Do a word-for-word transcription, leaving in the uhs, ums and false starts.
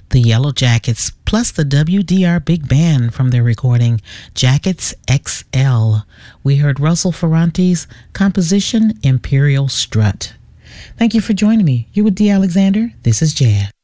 the Yellow Jackets, plus the W D R Big Band from their recording Jackets X L. We heard Russell Ferrante's composition Imperial Strut. Thank you for joining me. You with D. Alexander. This is Jazz.